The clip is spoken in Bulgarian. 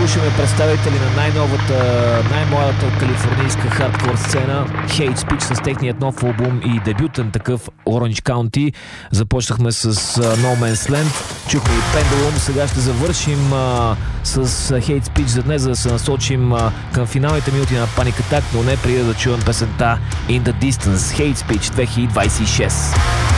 слушаме представители на най-младата калифорнийска хардкор сцена Hate Speech с техният нов албум и дебютен такъв Orange County. Започнахме с No Man's Land, чухме и Pendulum. Сега ще завършим с Hate Speech за днес, за да се насочим към финалните минути на Panic Attack, но не преди да чуем песента In the Distance, Hate Speech 2026.